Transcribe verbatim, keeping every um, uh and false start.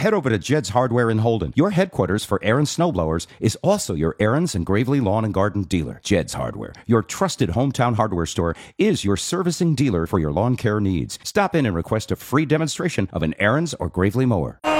head over to Jed's Hardware in Holden. Your headquarters for Aaron's snowblowers is also your Aaron's and Gravely Lawn and Garden dealer. Jed's Hardware, your trusted hometown hardware store, is your servicing dealer for your lawn care needs. Stop in and request a free demonstration of an Aaron's or Gravely mower.